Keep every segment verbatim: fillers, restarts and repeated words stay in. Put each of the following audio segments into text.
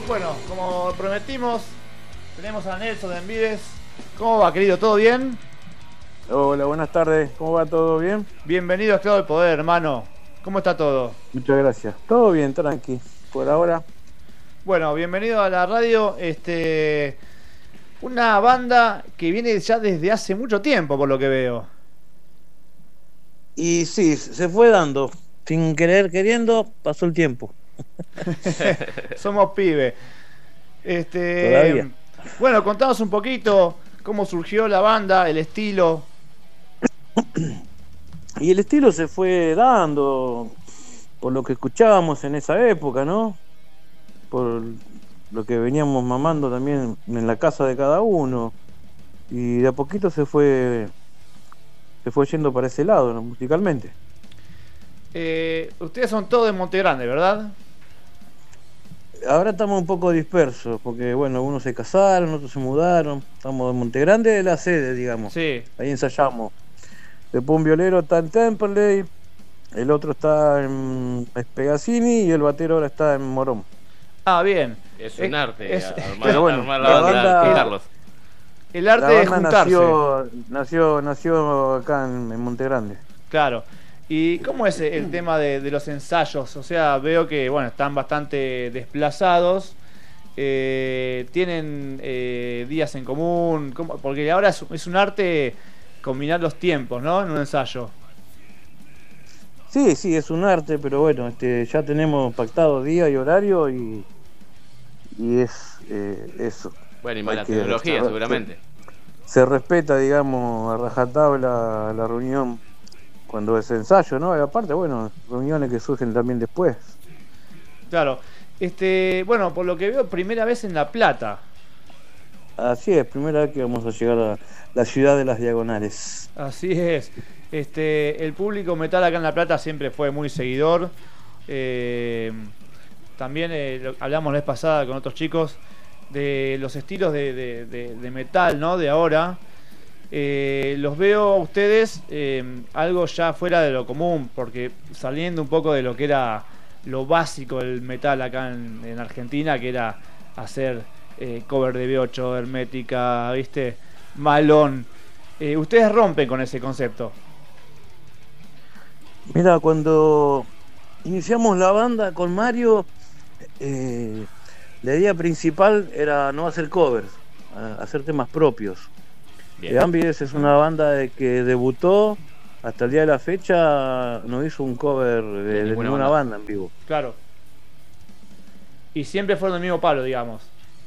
Bueno, como prometimos, tenemos a Nelson de Envides. ¿Cómo va, querido? ¿Todo bien? Hola, buenas tardes. ¿Cómo va? ¿Todo bien? Bienvenido a Esclavo del Poder, hermano. ¿Cómo está todo? Muchas gracias. Todo bien, tranqui. Por ahora. Bueno, bienvenido a la radio. Este, una banda que viene ya desde hace mucho tiempo, por lo que veo. Y sí, se fue dando. Sin querer, queriendo, pasó el tiempo. Somos pibes. Este, Todavía. Bueno, contanos un poquito cómo surgió la banda, el estilo. Y el estilo se fue dando por lo que escuchábamos en esa época, ¿no? Por lo que veníamos mamando también en la casa de cada uno. Y de a poquito se fue se fue yendo para ese lado, ¿no? Musicalmente. Eh, ustedes son todos de Monte Grande, ¿verdad? Ahora estamos un poco dispersos, porque bueno, unos se casaron, otros se mudaron. Estamos en Monte Grande de la sede, digamos. Sí. Ahí ensayamos. Después un violero está en Temperley, el otro está en Spegazzini y el batero ahora está en Morón. Ah, bien. Es un Eh, arte es- armar, Pero bueno, armar la la banda, banda- juntarlos. El arte La de banda juntarse. nació, nació, nació acá en, en Monte Grande. Claro. ¿Y cómo es el tema de, de los ensayos? O sea, veo que bueno, están bastante desplazados. Eh, ¿Tienen eh, días en común? ¿Cómo? Porque ahora es, es un arte combinar los tiempos, ¿no? En un ensayo. Sí, sí, es un arte, pero bueno, este, ya tenemos pactado día y horario y, y es eh, eso. Bueno, y Hay mala que- tecnología, se- seguramente. Se respeta, digamos, a rajatabla la reunión cuando es ensayo, ¿no? Y aparte, bueno, reuniones que surgen también después. Claro. Este, bueno, por lo que veo, primera vez en La Plata. Así es, primera vez que vamos a llegar a la ciudad de las diagonales. Así es. Este, el público metal acá en La Plata siempre fue muy seguidor. Eh, también eh, lo- hablamos la vez pasada con otros chicos de los estilos de, de- de- de metal, ¿no? De ahora. Eh, los veo a ustedes eh, algo ya fuera de lo común, porque saliendo un poco de lo que era lo básico del metal acá en, en Argentina, que era hacer eh, cover de B ocho, Hermética, ¿viste? Malón. Eh, ustedes rompen con ese concepto. Mira, cuando iniciamos la banda con Mario, eh, la idea principal era no hacer covers, a- hacer temas propios. Bien. Eh, Ambides es una banda de que debutó, hasta el día de la fecha no hizo un cover de, de ninguna ninguna banda. banda en vivo. Claro. Y siempre fueron del mismo palo, digamos.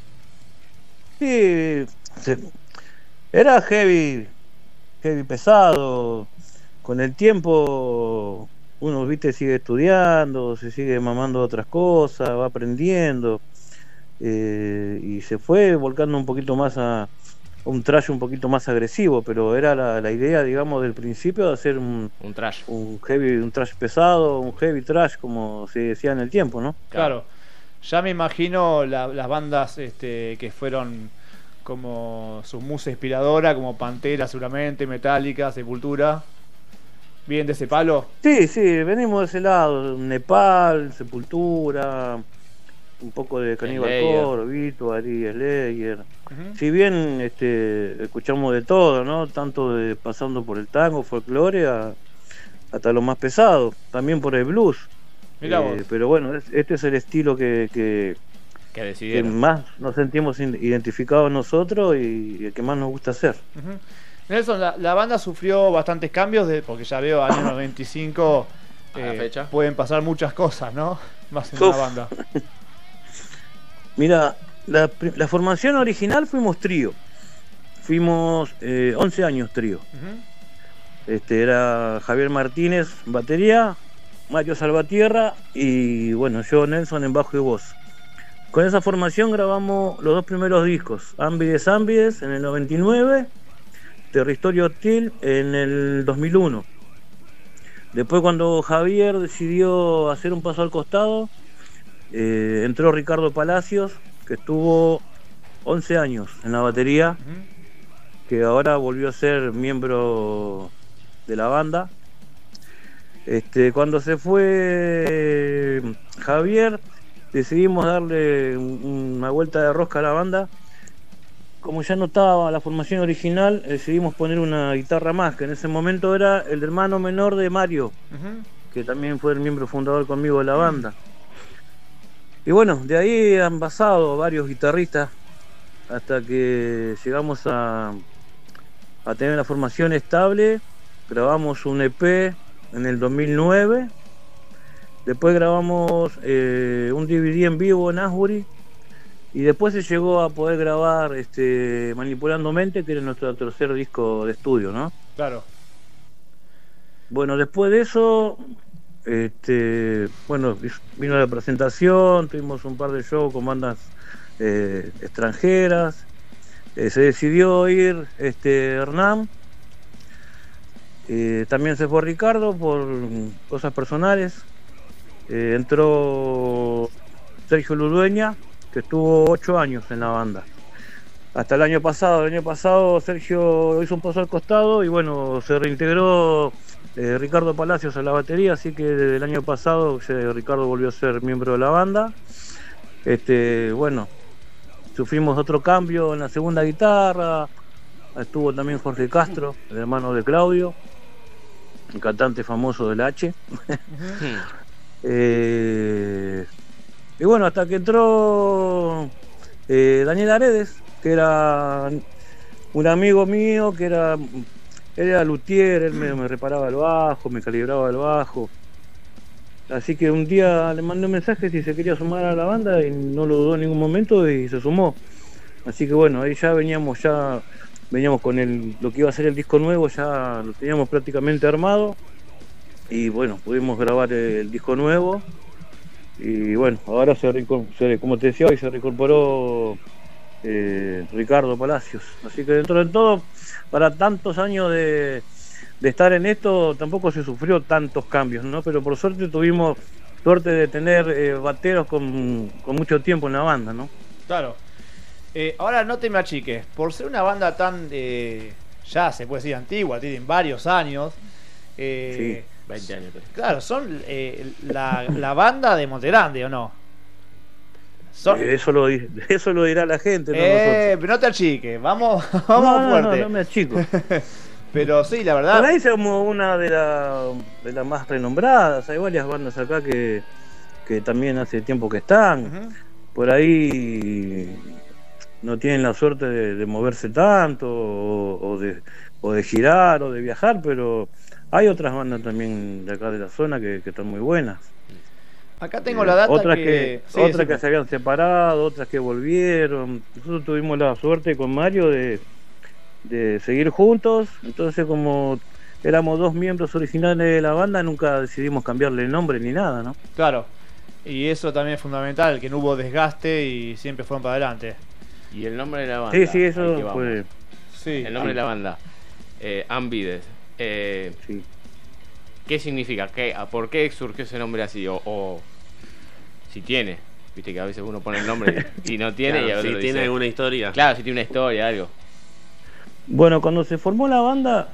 Sí, se- era heavy, heavy pesado. Con el tiempo uno, viste, sigue estudiando, se sigue mamando otras cosas, va aprendiendo, eh, y se fue volcando un poquito más a, a un trash un poquito más agresivo, pero era la, la idea, digamos, del principio de hacer un, Un trash. un heavy, un trash pesado, un heavy trash, como se decía en el tiempo, ¿no? Claro. Ya me imagino la- las bandas este, que fueron como su musa inspiradora, como Pantera seguramente, Metallica, Sepultura. ¿Bien de ese palo? Sí, sí, venimos de ese lado, Nepal, Sepultura, un poco de Cannibal Slayer. Corpse, Obituary, Slayer. Ujú. Si bien este, escuchamos de todo, ¿no? Tanto de pasando por el tango, folclore, a- hasta lo más pesado, también por el blues. Mirá Eh, vos. pero bueno, es- este es el estilo que, que, Que que decidieron. más nos sentimos in- identificados nosotros y, y el que más nos gusta hacer. Ujú. Nelson, la, la banda sufrió bastantes cambios, de, porque ya veo años noventa y cinco, A la fecha. pueden pasar muchas cosas, ¿no? Más en una Uf. banda. Mira, la, pri- la formación original fuimos trío. Fuimos eh, once años trío. Ujú. Este era Javier Martínez, batería, Mario Salvatierra y bueno, yo Nelson en bajo y voz. Con esa formación grabamos los dos primeros discos, Ambides Ambides en el noventa y nueve, Territorio Hostil en el dos mil uno. Después, cuando Javier decidió hacer un paso al costado, eh, entró Ricardo Palacios, que estuvo once años en la batería, Ujú. que ahora volvió a ser miembro de la banda. Este, cuando se fue Javier, decidimos darle un- una vuelta de rosca a la banda. Como ya no estaba la formación original, decidimos poner una guitarra más, que en ese momento era el hermano menor de Mario, Ujú. que también fue el miembro fundador conmigo de la banda. Y bueno, de ahí han pasado varios guitarristas hasta que llegamos a, a tener la formación estable. Grabamos un E P en el dos mil nueve, después grabamos eh, un D V D en vivo en Asbury, y después se llegó a poder grabar este, Manipulando Mente, que era nuestro tercer disco de estudio, ¿no? Claro. Bueno, después de eso, este, bueno, vino la presentación, tuvimos un par de shows con bandas eh, extranjeras, eh, se decidió ir este, Hernán, eh, también se fue Ricardo por cosas personales, eh, entró Sergio Ludueña, que estuvo ocho años en la banda. Hasta el año pasado, el año pasado Sergio hizo un paso al costado y bueno, se reintegró eh, Ricardo Palacios a la batería, así que desde el año pasado eh, Ricardo volvió a ser miembro de la banda. Este, bueno, sufrimos otro cambio en la segunda guitarra, estuvo también Jorge Castro, el hermano de Claudio, el cantante famoso del H. eh, y bueno, hasta que entró eh, Daniel Aredes, que era un amigo mío, que era, él era luthier, él me, me reparaba el bajo, me calibraba el bajo. Así que un día le mandé un mensaje si se quería sumar a la banda y no lo dudó en ningún momento y se sumó. Así que bueno, ahí ya veníamos ya veníamos con el, lo que iba a ser el disco nuevo, ya lo teníamos prácticamente armado. Y bueno, pudimos grabar el disco nuevo. Y bueno, ahora se, se como te decía hoy, se reincorporó eh, Ricardo Palacios. Así que dentro de todo, para tantos años de, de estar en esto, tampoco se sufrió tantos cambios, ¿no? Pero por suerte tuvimos suerte de tener eh, bateros con, con mucho tiempo en la banda, ¿no? Claro. Eh, ahora no te me achiques, por ser una banda tan, eh, ya se puede decir antigua, tienen varios años. Eh, Sí. veinte años. Claro, son eh, la, la banda de Montegrande, ¿o no? Son... Eh, Eso lo, di- eso lo dirá la gente, no Eh, nosotros. pero no te achiques, vamos, vamos No, no, fuerte. no, no me achico. Pero sí, la verdad. Por ahí somos una de las de las más renombradas. Hay varias bandas acá que, que también hace tiempo que están. Ujú. Por ahí no tienen la suerte de, de moverse tanto o, o de, o de girar o de viajar, pero hay otras bandas también de acá de la zona que, que están muy buenas. Acá tengo la data otras que, que, sí, otras sí, que se habían separado, otras que volvieron. Nosotros tuvimos la suerte con Mario de, de seguir juntos, entonces como éramos dos miembros originales de la banda, nunca decidimos cambiarle el nombre ni nada, ¿no? claro. Y eso también es fundamental, que no hubo desgaste y siempre fueron para adelante. Y el nombre de la banda. Sí, sí, ahí que eso vamos. fue. Sí. El nombre de la banda. Eh, Ambides. Eh, Sí. ¿Qué significa? ¿Qué, a- ¿Por qué surgió ese nombre así? O, o si tiene. Viste que a veces uno pone el nombre y no tiene. Claro, y a veces si tiene dice, alguna historia. claro, si tiene una historia, algo. Bueno, cuando se formó la banda,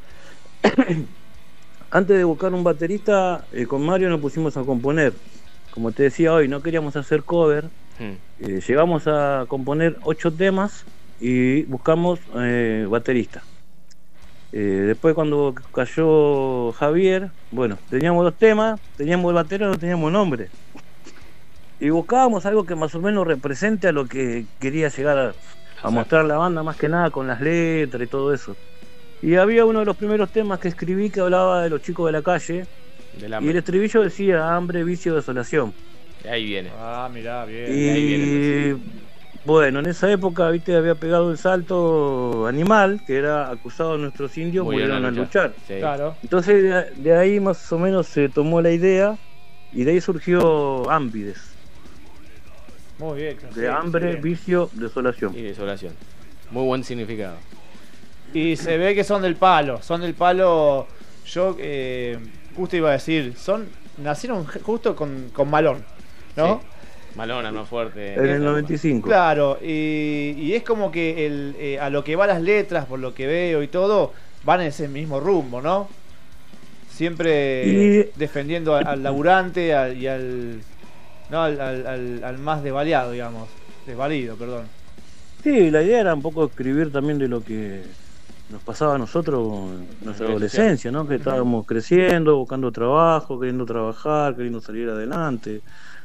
antes de buscar un baterista, eh, con Mario nos pusimos a componer. Como te decía hoy, no queríamos hacer cover. Hmm. Eh, llegamos a componer ocho temas y buscamos eh, baterista. Eh, después cuando cayó Javier, bueno, teníamos dos temas, teníamos el batero, no teníamos nombre. Y buscábamos algo que más o menos represente a lo que quería llegar a, a mostrar la banda, más que nada con las letras y todo eso. Y había uno de los primeros temas que escribí que hablaba de los chicos de la calle, Del y hambre. el estribillo decía hambre, vicio, desolación. De ahí viene. Ah, mirá, bien. Y ahí viene, Y bueno, en esa época, viste, había pegado el salto Animal, que era acusado de nuestros indios, murieron a luchar. Sí. Claro. Entonces de, de ahí más o menos se tomó la idea y de ahí surgió Ámbides, Muy bien. claro, de sí, hambre, sí. vicio, desolación. Y desolación. Muy buen significado. Y se ve que son del palo, son del palo. Yo eh, justo iba a decir, son nacieron justo con, con Malón, ¿no? Sí. Malona, no fuerte. En el noventa y cinco. Claro, y, y es como que el, eh, a lo que van las letras, por lo que veo y todo, van en ese mismo rumbo, ¿no? Siempre Y- defendiendo al, al laburante al- y al no al, al, al, al más desvaliado, digamos, desvalido, perdón. Sí, la idea era un poco escribir también de lo que nos pasaba a nosotros en nuestra adolescencia, ¿no? Que estábamos creciendo, buscando trabajo, queriendo trabajar, queriendo salir adelante.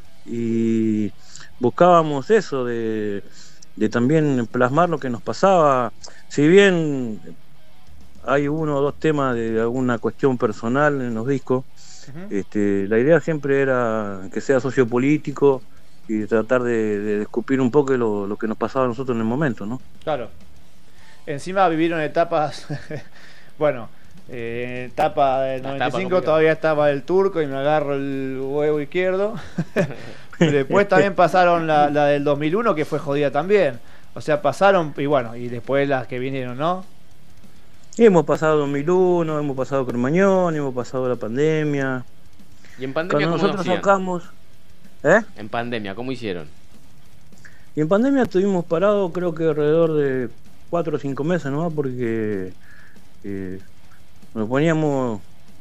Y buscábamos eso, de, de también plasmar lo que nos pasaba. Si bien hay uno o dos temas de alguna cuestión personal en los discos, uh-huh. este, la idea siempre era que sea sociopolítico y tratar de, de escupir un poco lo, lo que nos pasaba a nosotros en el momento, ¿no? Claro. Encima vivieron etapas, bueno, eh, etapa del noventa y cinco todavía estaba el Turco y me agarro el huevo izquierdo. Pero después también pasaron la, la del dos mil uno, que fue jodida también. O sea, pasaron, y bueno, y después las que vinieron, ¿no? Y hemos pasado dos mil uno, hemos pasado Cromañón, hemos pasado la pandemia. ¿Y en pandemia Cuando cómo nosotros sacamos... ¿Eh? En pandemia, ¿cómo hicieron? Y en pandemia estuvimos parados creo que alrededor de cuatro o cinco meses nomás, porque eh, nos poníamos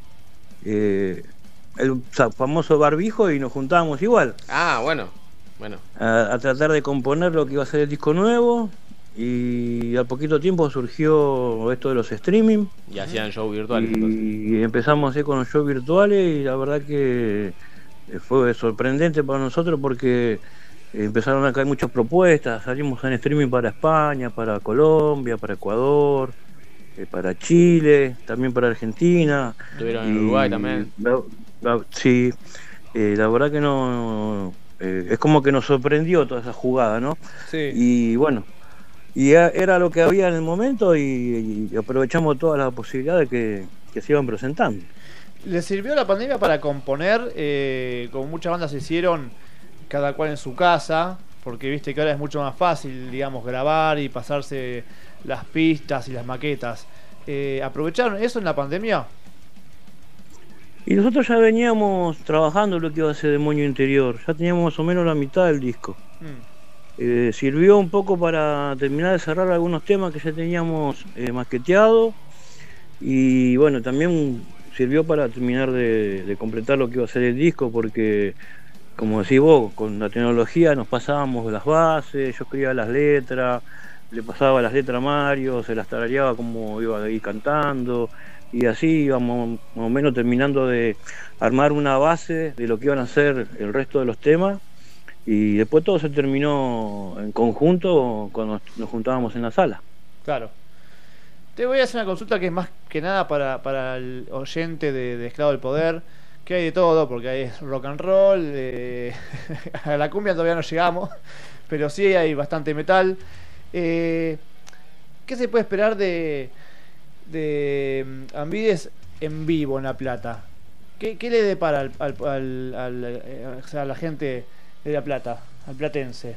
eh, el famoso barbijo y nos juntábamos igual. Ah, bueno, bueno. A, a tratar de componer lo que iba a ser el disco nuevo, y al poquito tiempo surgió esto de los streaming. Y hacían show virtuales. Y, y empezamos a hacer con los shows virtuales, y la verdad que fue sorprendente para nosotros porque empezaron a caer muchas propuestas. Salimos en streaming para España, para Colombia, para Ecuador, eh, para Chile, también para Argentina. Estuvieron en Uruguay también. La, la, sí, eh, la verdad que no... Eh, es como que nos sorprendió toda esa jugada, ¿no? Sí. Y bueno, y era lo que había en el momento, y, y aprovechamos todas las posibilidades que, que se iban presentando. ¿Les sirvió la pandemia para componer? Eh, como muchas bandas se hicieron cada cual en su casa, porque viste que ahora es mucho más fácil, digamos, grabar y pasarse las pistas y las maquetas. Eh, ¿Aprovecharon eso en la pandemia? Y nosotros ya veníamos trabajando lo que iba a ser Demonio Interior, ya teníamos más o menos la mitad del disco. Mm. Eh, sirvió un poco para terminar de cerrar algunos temas que ya teníamos eh, maqueteado, y bueno, también sirvió para terminar de, de completar lo que iba a ser el disco, porque como decís vos, con la tecnología nos pasábamos las bases, yo escribía las letras, le pasaba las letras a Mario, se las tarareaba como iba a ir cantando, y así íbamos más o menos terminando de armar una base de lo que iban a ser el resto de los temas, y después todo se terminó en conjunto cuando nos juntábamos en la sala. Claro. Te voy a hacer una consulta que es más que nada para, para el oyente de, de Esclavo del Poder, que hay de todo, porque hay rock and roll, eh, a la cumbia todavía no llegamos, pero sí hay bastante metal. Eh, ¿Qué se puede esperar de, de Ambides en vivo en La Plata? ¿Qué, qué le depara al, al, al, al, al, o sea, a la gente de La Plata, al platense?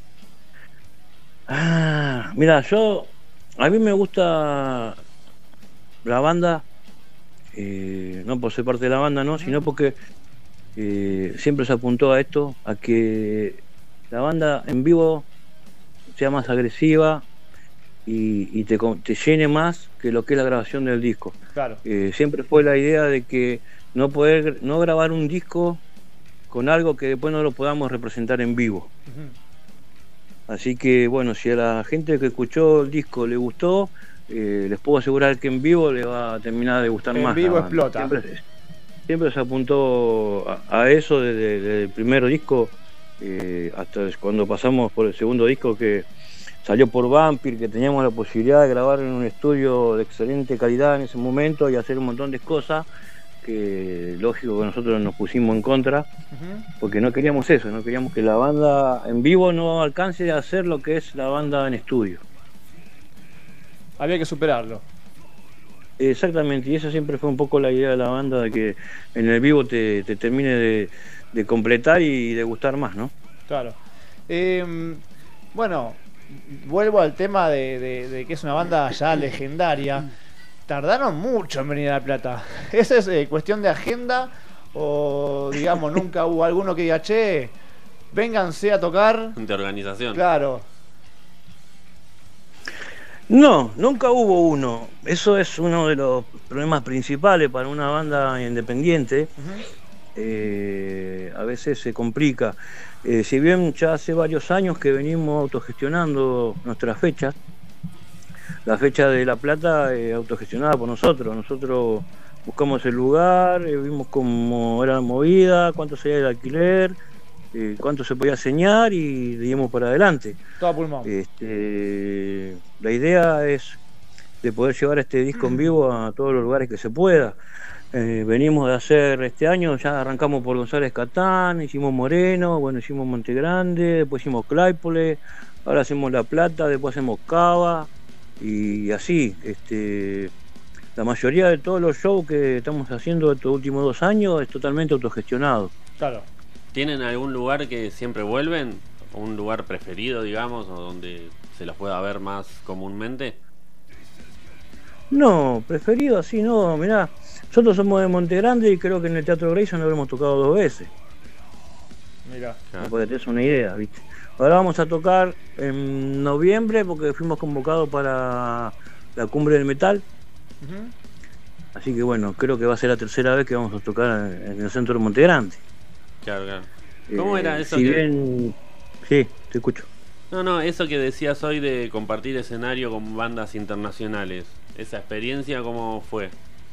Ah, mira, yo... A mí me gusta la banda, eh, no por ser parte de la banda, no, sino porque eh, siempre se apuntó a esto, a que la banda en vivo sea más agresiva y, y te, te llene más que lo que es la grabación del disco. Claro. Eh, siempre fue la idea de que no poder no grabar un disco con algo que después no lo podamos representar en vivo. Uh-huh. Así que bueno, si a la gente que escuchó el disco le gustó, eh, les puedo asegurar que en vivo le va a terminar de gustar en más. En vivo explota. Siempre, siempre se apuntó a, a eso desde, desde el primer disco, eh, hasta cuando pasamos por el segundo disco que salió por Vampir, que teníamos la posibilidad de grabar en un estudio de excelente calidad en ese momento y hacer un montón de cosas que lógico que nosotros nos pusimos en contra, uh-huh. porque no queríamos eso, no queríamos que la banda en vivo no alcance a hacer lo que es la banda en estudio. Había que superarlo. Exactamente, y esa siempre fue un poco la idea de la banda, de que en el vivo te, te termine de, de completar y de gustar más, ¿no? Claro. Eh, bueno, vuelvo al tema de, de, de que es una banda ya legendaria. Tardaron mucho en venir a La Plata. ¿Esa es eh, cuestión de agenda? O, digamos, nunca hubo alguno que diga, che, vénganse a tocar? De organización. Claro. No, nunca hubo uno. Eso es uno de los problemas principales para una banda independiente. Uh-huh. eh, a veces se complica. Eh, si bien ya hace varios años que venimos autogestionando nuestras fechas, la fecha de La Plata es autogestionada por nosotros. Nosotros buscamos el lugar, eh, vimos cómo era la movida, cuánto sería el alquiler, eh, cuánto se podía señar y dimos para adelante. Todo a pulmón. Este, la idea es de poder llevar este disco en vivo a todos los lugares que se pueda. Eh, venimos de hacer este año, ya arrancamos por González Catán, hicimos Moreno, bueno, hicimos Monte Grande, después hicimos Claypole, ahora hacemos La Plata, después hacemos Cava y así. Este, la mayoría de todos los shows que estamos haciendo estos últimos dos años es totalmente autogestionado. Claro. ¿Tienen algún lugar que siempre vuelven? ¿Un lugar preferido, digamos, o donde se los pueda ver más comúnmente? No, preferido así no, mirá, nosotros somos de Monte Grande y creo que en el Teatro Grayson lo habremos tocado dos veces. Mira. No, porque tenés una idea, ¿viste? Ahora vamos a tocar en noviembre porque fuimos convocados para la Cumbre del Metal. Uh-huh. Así que bueno, creo que va a ser la tercera vez que vamos a tocar en el centro de Monte Grande. Claro, claro. ¿Cómo Eh, era eso? Si que... bien... Sí, te escucho. No, no, eso que decías hoy de compartir escenario con bandas internacionales. ¿Esa experiencia cómo fue?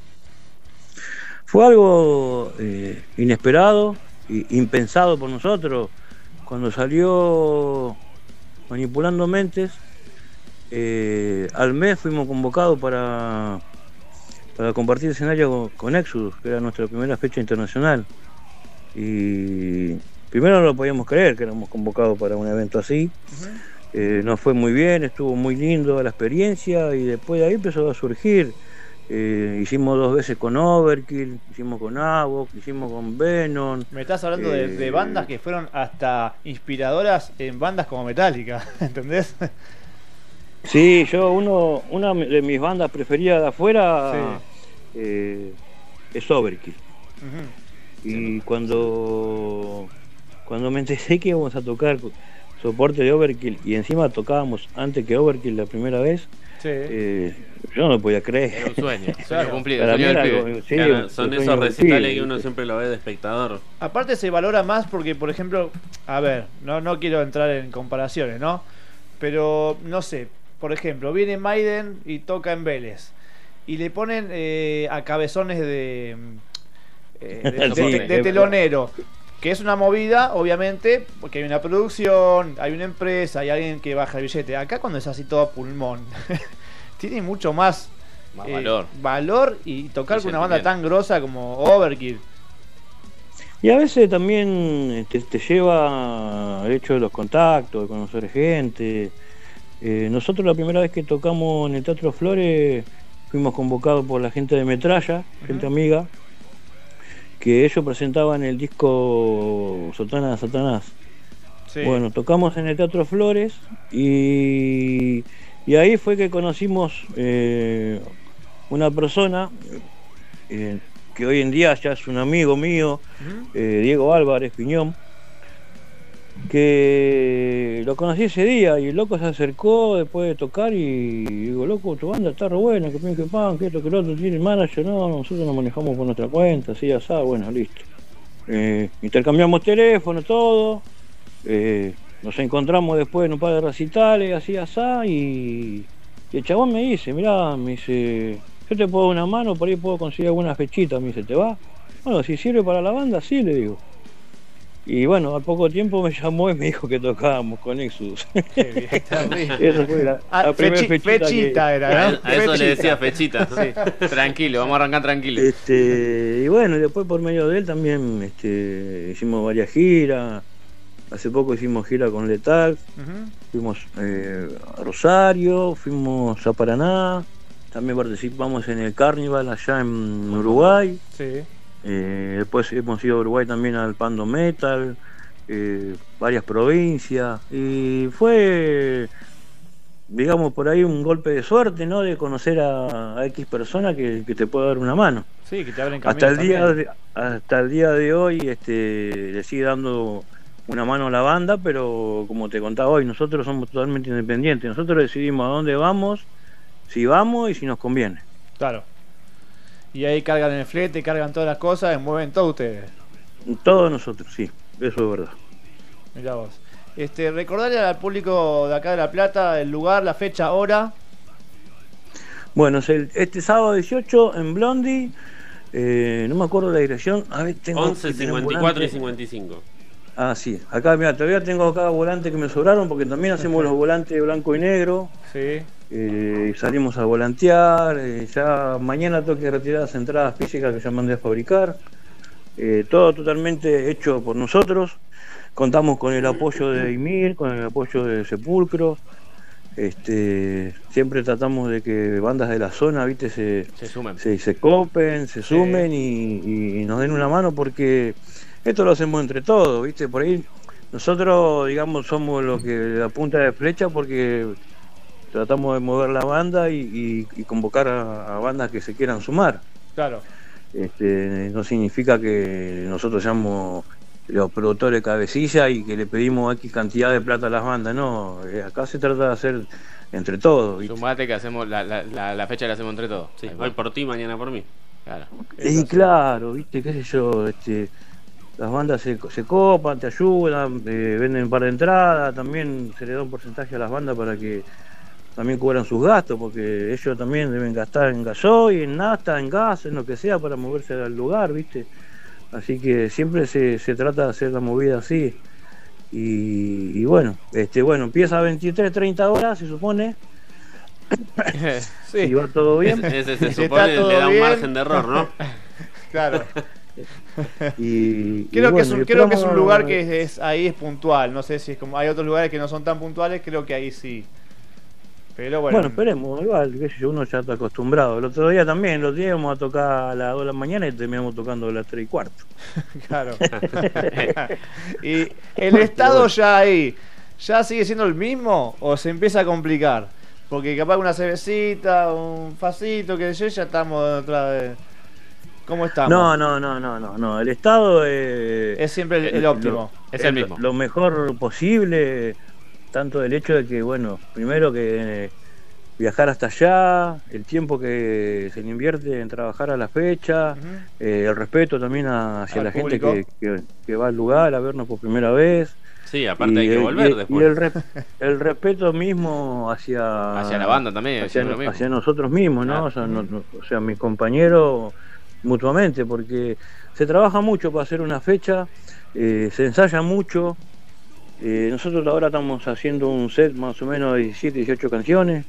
Fue algo eh, inesperado, y impensado por nosotros. Cuando salió Manipulando Mentes, eh, al mes fuimos convocados para, para compartir escenario con, con Exodus, que era nuestra primera fecha internacional. Y primero no lo podíamos creer que éramos convocados para un evento así. Uh-huh. Eh, nos fue muy bien, estuvo muy lindo la experiencia y después de ahí empezó a surgir. Eh, hicimos dos veces con Overkill, hicimos con Avoc, hicimos con Venom. Me estás hablando eh, de, de bandas que fueron hasta inspiradoras en bandas como Metallica, ¿entendés? Sí, yo uno, una de mis bandas preferidas de afuera sí. eh, es Overkill. Uh-huh. Y sí. cuando, cuando me enteré que íbamos a tocar soporte de Overkill y encima tocábamos antes que Overkill la primera vez, sí. eh, yo no lo podía creer. Era un sueño, sueño cumplido. Para Sueño mí del era pibe. algo, sí, claro, son sueño esos recitales pibe. que uno siempre lo ve de espectador. Aparte se valora más porque, por ejemplo, a ver, no, no quiero entrar en comparaciones, ¿no? Pero, no sé, por ejemplo, viene Maiden y toca en Vélez y le ponen eh, a cabezones de, eh, de, Sí, de, de, de telonero. Que es una movida, obviamente, porque hay una producción, hay una empresa, hay alguien que baja el billete. Acá cuando es así todo a pulmón, tiene mucho más, más eh, valor. valor y tocar Y con una banda tan grosa como Overkill. Y a veces también te, te lleva el hecho de los contactos, de conocer gente. Eh, nosotros la primera vez que tocamos en el Teatro Flores fuimos convocados por la gente de Metralla, uh-huh. gente amiga, que ellos presentaban el disco Sotana Satanás. Sí. Bueno, tocamos en el Teatro Flores y, y ahí fue que conocimos eh, una persona eh, que hoy en día ya es un amigo mío, uh-huh. eh, Diego Álvarez Piñón, que lo conocí ese día y el loco se acercó después de tocar y digo, loco, tu banda está re buena, que pin, que pan, que esto, que lo otro, tiene el manager, no, nosotros nos manejamos por nuestra cuenta, así, así, bueno, listo. Eh, intercambiamos teléfono, todo, eh, nos encontramos después en un par de recitales, así, así, y, y el chabón me dice, mirá, me dice, yo te puedo dar una mano, por ahí puedo conseguir alguna fechita, me dice, ¿te va? Bueno, si sirve para la banda, sí, le digo. Y bueno, al poco tiempo me llamó y me dijo que tocábamos con Exodus. Qué bien, Esa fue la, ah, la primera fechi, fechita, fechita que... era, ¿no? A, a eso fechita. le decía fechita. Sí. Tranquilo, vamos a arrancar tranquilo. Este, y bueno, y después por medio de él también este, hicimos varias giras. Hace poco hicimos gira con Letal. Uh-huh. Fuimos eh, a Rosario, fuimos a Paraná. También participamos en el Carnival allá en Uruguay. Sí. Eh, después hemos ido a Uruguay también al Pando Metal, eh, varias provincias, y fue, digamos, por ahí un golpe de suerte, ¿no? De conocer a, a X persona que, que te puede dar una mano. Sí, que te abren camino. Hasta el día también. de, hasta el día de hoy este, le sigue dando una mano a la banda, pero como te contaba hoy, nosotros somos totalmente independientes. Nosotros decidimos a dónde vamos, si vamos y si nos conviene. Claro. Y ahí cargan el flete, cargan todas las cosas, y mueven todo ustedes. Todos nosotros, sí, eso es verdad. Mirá vos. Este, recordarle al público de acá de La Plata el lugar, la fecha, hora. Bueno, es el, este sábado dieciocho en Blondie, eh, no me acuerdo la dirección. A ver, tengo once, que tener un cincuenta y cuatro y volante. cincuenta y cinco. Ah, sí. Acá, mira, todavía tengo acá volantes que me sobraron porque también hacemos los volantes blanco y negro. Sí. Eh, salimos a volantear. Eh, ya mañana tengo que retirar las entradas físicas que ya mandé a fabricar. Eh, todo totalmente hecho por nosotros. Contamos con el apoyo de IMIR, con el apoyo de Sepulcro. Este, siempre tratamos de que bandas de la zona, viste, se, Se sumen. se, se copen, se sumen y, y nos den una mano, porque esto lo hacemos entre todos, viste. Por ahí nosotros, digamos, somos los que la punta de flecha, porque tratamos de mover la banda y, y, y convocar a, a bandas que se quieran sumar. Claro. Este, no significa que nosotros seamos los productores cabecilla y que le pedimos X cantidad de plata a las bandas, no. Eh, acá se trata de hacer entre todos, ¿viste? Sumate que hacemos la, la, la, la fecha la hacemos entre todos. Sí, Ahí hoy va. por ti, mañana por mí. Claro. Y claro, viste, qué sé yo, este, las bandas se, se copan, te ayudan, eh, venden un par de entradas, también se le da un porcentaje a las bandas para que también cubran sus gastos, porque ellos también deben gastar en gasoil, en nafta, en gas, en lo que sea para moverse al lugar, viste. Así que siempre se, se trata de hacer la movida así. Y, y bueno, este bueno, empieza a veintitrés, treinta horas, se supone. Sí. Y va todo bien. Ese se Si supone está todo le da un bien. margen de error, ¿no? Claro. Y, y Creo, que, es bueno, un, creo que es esperamos- un lugar que es, es- ahí es puntual. No sé si es como hay otros lugares que no son tan puntuales, creo que ahí sí. Pero bueno. Bueno, esperemos, igual, qué sé yo, uno ya está acostumbrado. El otro día también, los días íbamos a tocar a las dos de la mañana y terminamos tocando a las tres y cuarto. Claro. Y el estado ya ahí, ¿ya sigue siendo el mismo o se empieza a complicar? Porque capaz una cervecita, un facito, que yo ya estamos otra vez. ¿Cómo estamos? No, no, no, no, no, no. El estado eh, Es siempre el, el lo- óptimo. Es el mismo. Lo mejor posible, tanto del hecho de que, bueno, primero que eh, viajar hasta allá, el tiempo que se le invierte en trabajar a la fecha, Ujú. eh, el respeto también a- hacia Al la público. gente que, que- que va al lugar a vernos por primera vez. Sí, aparte Y hay que el- volver y- después. Y el, rep- el respeto mismo hacia, Hacia la banda también, hacia, hacia lo mismo. hacia nosotros mismos, ¿no? Claro. O sea, no- no- o sea, mis compañeros mutuamente, porque se trabaja mucho para hacer una fecha, eh, se ensaya mucho. Eh, nosotros ahora estamos haciendo un set más o menos de diecisiete, dieciocho canciones.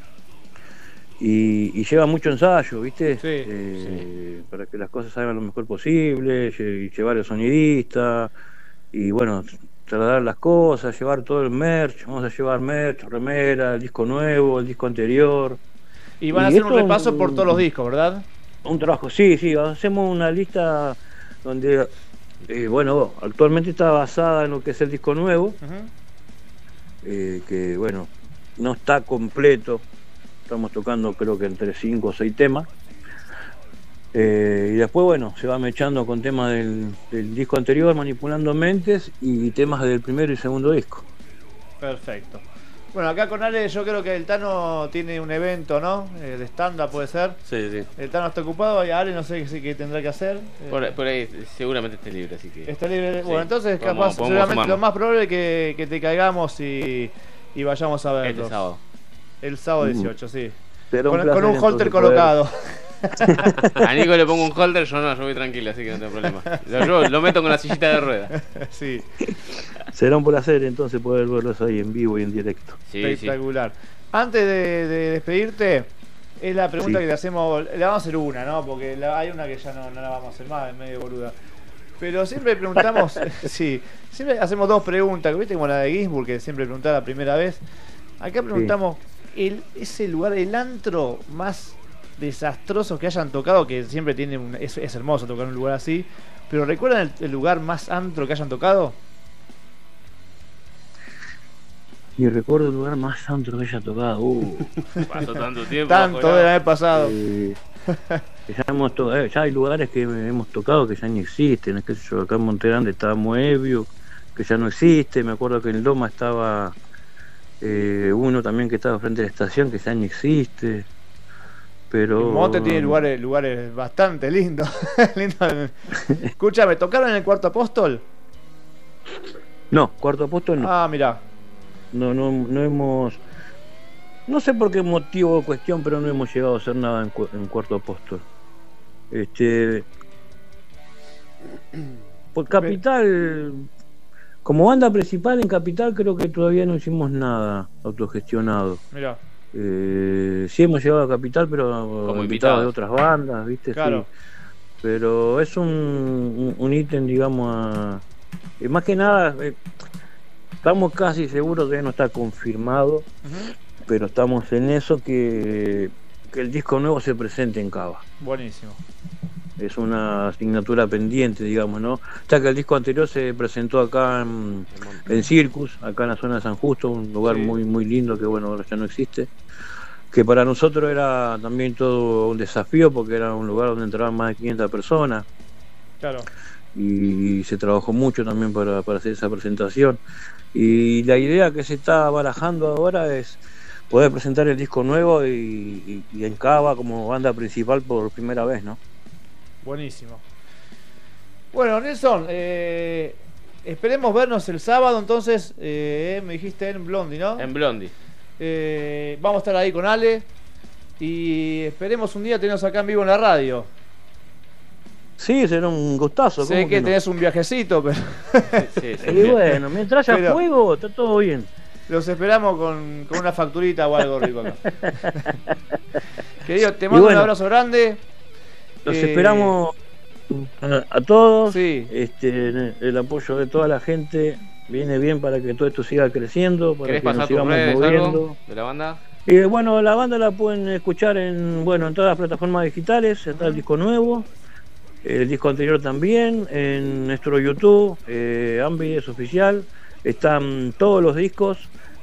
Y, y lleva mucho ensayo, ¿viste? Sí, Eh, para que las cosas salgan lo mejor posible, lle- llevar el sonidista y bueno, trasladar las cosas, llevar todo el merch. Vamos a llevar merch, remera, el disco nuevo, el disco anterior. Y van a y hacer un esto- repaso por todos los discos, ¿verdad? Un trabajo, sí, sí, hacemos una lista donde, eh, bueno, actualmente está basada en lo que es el disco nuevo, Ujú. eh, que bueno, no está completo. Estamos tocando creo que entre cinco o seis temas. Eh, y después, bueno, se va mechando con temas del, del disco anterior, Manipulando Mentes, y temas del primero y segundo disco. Perfecto. Bueno, acá con Ale yo creo que el Tano tiene un evento, ¿no? Eh, de stand-up puede ser. Sí, sí. El Tano está ocupado y Ale no sé qué, qué tendrá que hacer. Eh, Por, por ahí seguramente esté libre, así que. Está libre. Sí, Bueno, entonces podemos- capaz, podemos seguramente sumarnos. lo más probable es que, que te caigamos y, y vayamos a verlo. Este sábado. El sábado Mm. dieciocho, sí. Será Con, placer, con un holter entonces, poder- colocado. A Nico le pongo un holder, yo no, yo voy tranquilo, así que no tengo problema. Lo, llevo- lo meto con la sillita de ruedas. Sí, Será un placer entonces poder verlos ahí en vivo y en directo. Sí, sí. espectacular. Antes de, de despedirte, es la pregunta Sí. que le hacemos. Le vamos a hacer una, ¿no? Porque la- hay una que ya no, no la vamos a hacer más, es medio boluda. Pero siempre preguntamos, sí, siempre hacemos dos preguntas, ¿viste? Como la de Ginsburg, que siempre preguntaba la primera vez. Acá preguntamos, el, ese lugar, el antro más desastroso que hayan tocado, que siempre tiene un, es, es hermoso tocar en un lugar así, pero ¿recuerdan el, el lugar más antro que hayan tocado? Y recuerdo el lugar más santo que haya tocado. Uh. Pasó tanto tiempo. Tanto bajo de la- haber pasado. Eh, que ya, hemos to- eh, ya hay lugares que hemos tocado que ya ni existen. Es que yo, acá en Monte Grande estaba Moebio, que ya no existe. Me acuerdo que en Loma estaba eh, uno también que estaba frente a la estación, que ya ni existe. pero... El Monte tiene lugares, lugares bastante lindos. Lindo. Escúchame, ¿tocaron en el Cuarto Apóstol? No, Cuarto Apóstol no. Ah, mirá. No, no, no hemos... No sé por qué motivo o cuestión, pero no hemos llegado a hacer nada en, cu- en Cuarto Apóstol. Este... Por Capital... Como banda principal en Capital creo que todavía no hicimos nada autogestionado. Mirá. Eh, sí hemos llegado a Capital, pero Como invitados invitados. de otras bandas, ¿viste? Claro. Sí. Pero es un, un, un ítem, digamos, a, eh, más que nada, eh, estamos casi seguros de que no está confirmado, Ujú. pero estamos en eso que, que el disco nuevo se presente en Cava. Buenísimo. Es una asignatura pendiente, digamos, ¿no? Ya que el disco anterior se presentó acá en, en Circus, acá en la zona de San Justo, un lugar Sí. muy muy lindo que bueno, ahora ya no existe. Que para nosotros era también todo un desafío porque era un lugar donde entraban más de quinientas personas Claro. y se trabajó mucho también para, para hacer esa presentación. Y la idea que se está barajando ahora es poder presentar el disco nuevo y, y, y en Cava como banda principal por primera vez, ¿no? Buenísimo. Bueno, Nelson, eh, esperemos vernos el sábado, entonces, eh, me dijiste en Blondie, ¿no? En Blondie. Eh, vamos a estar ahí con Ale y esperemos un día tenernos acá en vivo en la radio. Sí, será un gustazo. Sé ¿cómo que que no? tenés un viajecito, pero Sí, sí, Y sí. bueno, mientras haya Pero- fuego, está todo bien. los esperamos con, con una facturita o algo rico acá. Querido, te Y mando bueno, un abrazo grande. Los Eh, esperamos a, a todos. Sí. Este, el apoyo de toda la gente viene bien para que todo esto siga creciendo, para ¿Querés que nos pasar tus sigamos redes, moviendo. algo de la banda? Y bueno, la banda la pueden escuchar en bueno en todas las plataformas digitales, está el disco nuevo, el disco anterior también, en nuestro YouTube, eh, Ambides Oficial, están todos los discos,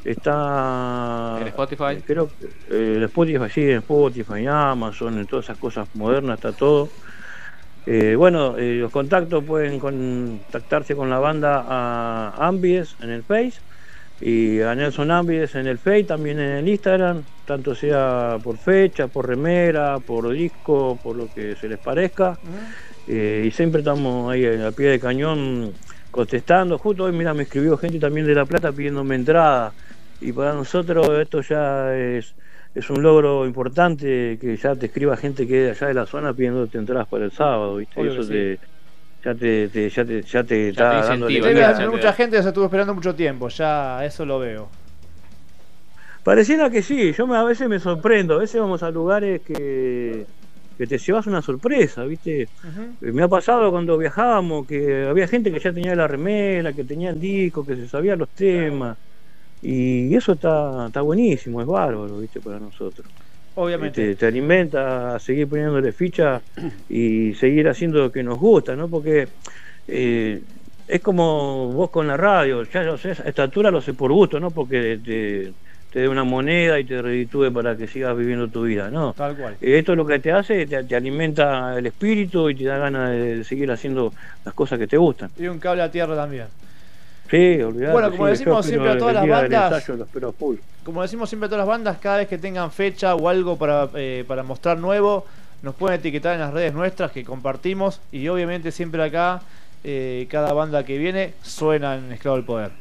está ¿En Spotify? creo que eh, en Spotify, sí, en Spotify, en Amazon, en todas esas cosas modernas está todo. Eh, bueno, eh, los contactos pueden contactarse con la banda a Ambides en el Face y a Nelson Ambides en el Face, también en el Instagram, tanto sea por fecha, por remera, por disco, por lo que se les parezca. Eh, y siempre estamos ahí al pie de cañón contestando. Justo hoy, mira, me escribió gente también de La Plata pidiéndome entrada. Y para nosotros esto ya es, es un logro importante, que ya te escriba gente que es de allá de la zona pidiéndote entradas para el sábado, ¿viste? Obvio Eso que te, ya te, te- ya te, ya te te está dando incentiva, Debe ya haber te- mucha gente que se estuvo esperando mucho tiempo, ya eso lo veo. Pareciera que sí, yo me, a veces me sorprendo, a veces vamos a lugares que, que te llevas una sorpresa, ¿viste? Ujú. Eh, Me ha pasado cuando viajábamos que había gente que ya tenía la remera, que tenía el disco, que se sabía los temas. Y eso está, está buenísimo, es bárbaro, ¿viste? Para nosotros. Obviamente. Te, te alimenta a seguir poniéndole ficha y seguir haciendo lo que nos gusta, ¿no? Porque eh, es como vos con la radio, ya lo sé, a esta altura lo sé por gusto, ¿no? Porque te, te dé una moneda y te reditúe para que sigas viviendo tu vida, ¿no? Tal cual. Eh, Esto lo que te hace, te, te alimenta el espíritu y te da ganas de seguir haciendo las cosas que te gustan. Y un cable a tierra también. Sí, olvidate. Bueno, como sí, decimos yo siempre a espero todas el las día del bandas- ensayo, lo espero a full. Como decimos siempre a todas las bandas, cada vez que tengan fecha o algo para, eh, para mostrar nuevo, nos pueden etiquetar en las redes nuestras que compartimos. Y obviamente siempre acá, eh, cada banda que viene suena en Esclavo del Poder.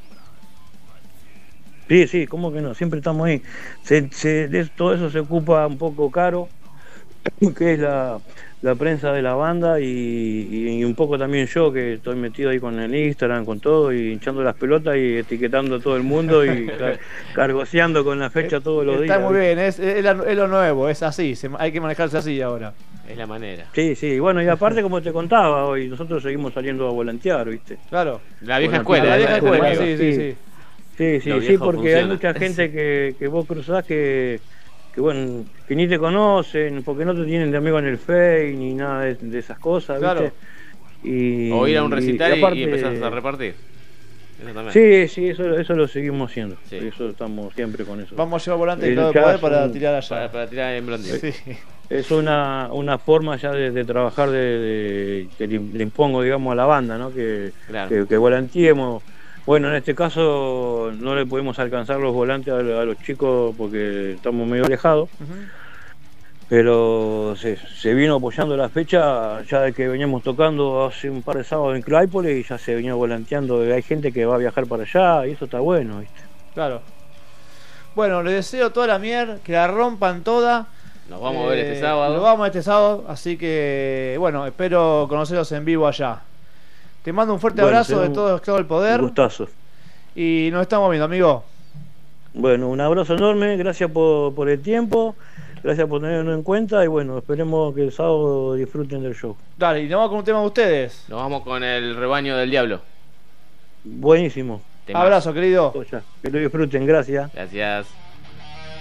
Sí, sí, ¿cómo que no? Siempre estamos ahí. Se, se- de todo eso se ocupa un poco Caro, que es la, la prensa de la banda, y, y- y un poco también yo, que estoy metido ahí con el Instagram, con todo, y hinchando las pelotas y etiquetando a todo el mundo y car- cargoseando con la fecha todos los Está días. muy ¿viste? bien, es, es la- es lo nuevo, es así, se- hay que manejarse así ahora. Es la manera. Sí, sí, bueno, y aparte, como te contaba hoy, nosotros seguimos saliendo a volantear, ¿viste? Claro. La vieja Bueno, escuela. La ¿eh? vieja escuela, escuela, sí, sí, sí. sí. Sí, sí, Lo sí, viejo porque hay funciona. mucha gente que, que vos cruzás que, que, bueno, que ni te conocen, porque no te tienen de amigo en el Face, ni nada de, de esas cosas, ¿viste? Claro. Y, O ir a un recital y, aparte- y empezás a repartir. Eso también. Sí, sí, eso, eso lo seguimos haciendo. Sí. Eso estamos siempre con eso. Vamos a llevar volante y El todo de jazz, poder para un- tirar allá. Para, para tirar en Blondie. Sí. Es una, una forma ya de, de trabajar de, de- que le, le impongo, digamos, a la banda, ¿no? Que, Claro. que, que volanteemos. Bueno, en este caso no le podemos alcanzar los volantes a, a los chicos porque estamos medio alejados. Ujú. Pero se, se vino apoyando la fecha ya de que veníamos tocando hace un par de sábados en Claypole y ya se venía volanteando. Hay gente que va a viajar para allá y eso está bueno, ¿viste? Claro. Bueno, les deseo toda la mier, que la rompan toda. Nos vamos a ver este sábado. Nos vamos este sábado, así que bueno, espero conocerlos en vivo allá. Te mando un fuerte Bueno, abrazo de un- todo, todo el poder. Un gustazo. Y nos estamos viendo, amigo. Bueno, un abrazo enorme, gracias por, por el tiempo, gracias por tenernos en cuenta y bueno, esperemos que el sábado disfruten del show. Dale, y nos vamos con un tema de ustedes. Nos vamos con el rebaño del diablo. Buenísimo. Temazo. Abrazo, querido. Que lo disfruten, gracias. Gracias.